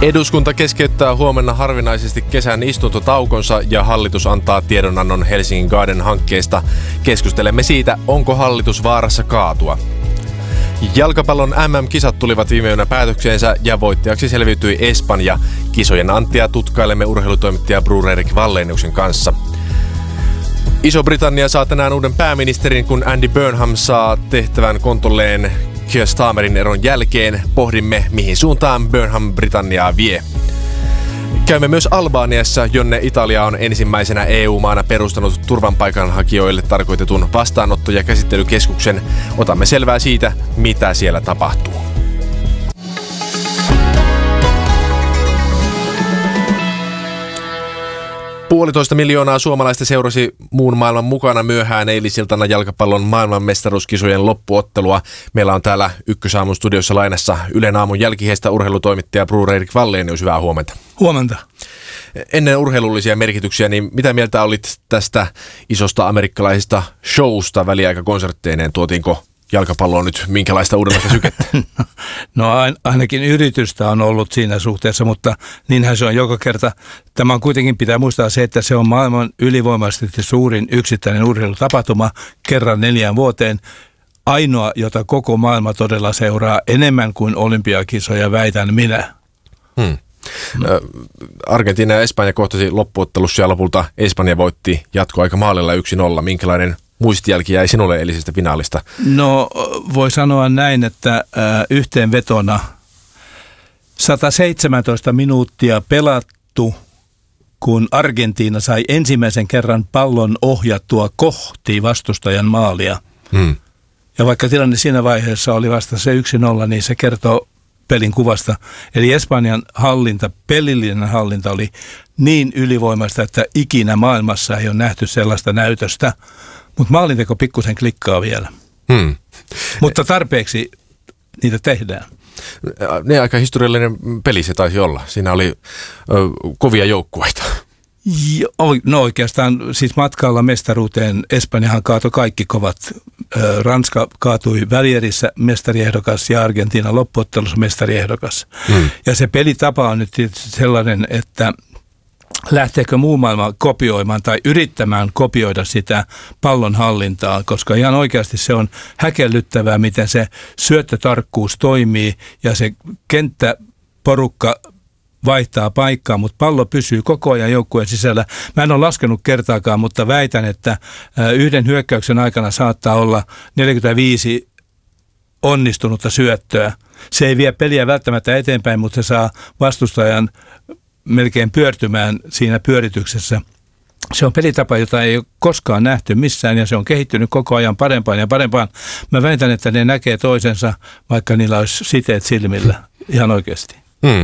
Eduskunta keskeyttää huomenna harvinaisesti kesän istuntotaukonsa ja hallitus antaa tiedonannon Helsingin Garden-hankkeesta. Keskustelemme siitä, onko hallitus vaarassa kaatua. Jalkapallon MM-kisat tulivat viime yönä päätökseensä ja voittajaksi selviytyi Espanja. Kisojen antia tutkailemme urheilutoimittaja Bror-Erik Walleniuksen kanssa. Iso-Britannia saa tänään uuden pääministerin, kun Andy Burnham saa tehtävän kontolleen Keir Starmerin eron jälkeen. Pohdimme, mihin suuntaan Burnham Britanniaa vie. Käymme myös Albaniassa, jonne Italia on ensimmäisenä EU-maana perustanut turvapaikanhakijoille tarkoitetun vastaanotto- ja käsittelykeskuksen. Otamme selvää siitä, mitä siellä tapahtuu. 1,5 miljoonaa suomalaista seurasi muun maailman mukana myöhään eilisiltana jalkapallon maailmanmestaruuskisojen loppuottelua. Meillä on täällä Ykkösaamun studiossa lainassa Ylen aamun jälkiheistä urheilutoimittaja Bror-Erik Wallenius. Hyvää huomenta. Huomenta. Ennen urheilullisia merkityksiä, niin mitä mieltä olit tästä isosta amerikkalaisesta showsta väliaikakonsertteineen? Tuotiinko jalkapalloon nyt minkälaista uudenlaista sykettä? No ainakin yritystä on ollut siinä suhteessa, mutta niinhän se on joka kerta. Tämä on kuitenkin pitää muistaa se, että se on maailman ylivoimaisesti suurin yksittäinen urheilutapahtuma kerran 4 vuoteen. Ainoa, jota koko maailma todella seuraa enemmän kuin olympiakisoja, väitän minä. Argentiina ja Espanja kohtasi loppuottelussa ja lopulta Espanja voitti jatkoaika maalilla 1-0. Minkälainen muistijälki jäi sinulle eilisestä finaalista? No voi sanoa näin, että yhteenvetona 117 minuuttia pelattu, kun Argentiina sai ensimmäisen kerran pallon ohjattua kohti vastustajan maalia. Ja vaikka tilanne siinä vaiheessa oli vasta se 1-0, niin se kertoo pelin kuvasta. Eli Espanjan hallinta, pelillinen hallinta oli niin ylivoimaista, että ikinä maailmassa ei ole nähty sellaista näytöstä. Mutta maalinteko pikkusen klikkaa vielä. Mutta tarpeeksi niitä tehdään. Ne aika historiallinen peli se taisi olla. Siinä oli kovia joukkueita. No oikeastaan siis matkalla mestaruuteen Espanjahan kaatoi kaikki kovat. Ranska kaatui välierissä mestariehdokas ja Argentiina loppuottelussa mestariehdokas. Ja se pelitapa on nyt sellainen, että lähteekö muu maailma kopioimaan tai yrittämään kopioida sitä pallon hallintaa, koska ihan oikeasti se on häkellyttävää, miten se syöttötarkkuus toimii ja se kenttäporukka vaihtaa paikkaa, mutta pallo pysyy koko ajan joukkueen sisällä. Mä en ole laskenut kertaakaan, mutta väitän, että yhden hyökkäyksen aikana saattaa olla 45 onnistunutta syöttöä. Se ei vie peliä välttämättä eteenpäin, mutta se saa vastustajan melkein pyörtymään siinä pyörityksessä. Se on pelitapa, jota ei ole koskaan nähty missään ja se on kehittynyt koko ajan parempaan ja parempaan. Mä väitän, että ne näkee toisensa, vaikka niillä olisi siteet silmillä ihan oikeasti.